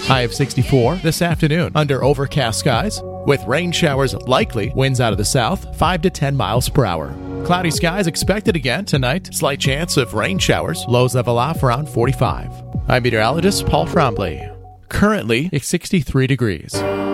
High of 64 this afternoon under overcast skies with rain showers likely, winds out of the south 5 to 10 miles per hour. Cloudy skies expected again tonight. Slight chance of rain showers. Lows level off around 45. I'm meteorologist Paul Trombley. Currently, it's 63 degrees.